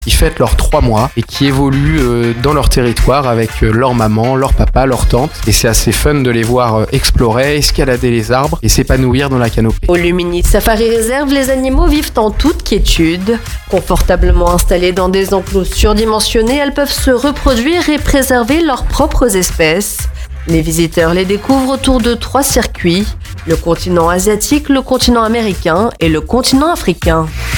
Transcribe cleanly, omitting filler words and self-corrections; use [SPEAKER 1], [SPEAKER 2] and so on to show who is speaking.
[SPEAKER 1] qui fêtent leurs 3 mois et qui évoluent dans leur territoire avec leur maman, leur papa, leur tante. Et c'est assez fun de les voir explorer, escalader les arbres et s'épanouir dans la canopée.
[SPEAKER 2] Au Lumini Safari Reserve, les animaux vivent en toute quiétude. Confortablement installées dans des enclos surdimensionnés, elles peuvent se reproduire et préserver leurs propres espèces. Les visiteurs les découvrent autour de 3 circuits, le continent asiatique, le continent américain et le continent africain.